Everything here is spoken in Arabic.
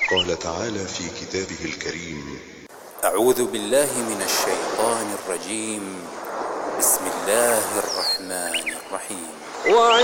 قال تعالى في كتابه الكريم: أعوذ بالله من الشيطان الرجيم. بسم الله الرحمن الرحيم.